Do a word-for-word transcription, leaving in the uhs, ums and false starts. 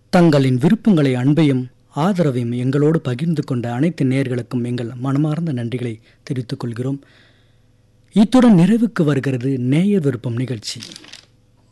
தங்களின் விருப்பங்களை, அன்பையும் ஆதரவையும் எங்களோடு பகிர்ந்து கொண்ட அனைத்து நேயர்களுக்கும் எங்கள் மனமார்ந்த நன்றிகளை தெரிவித்துக் கொள்கிறோம். இத்துடன் நிறைவுக்கு வருகிறது நேயர் விருப்பம் நிகழ்ச்சி.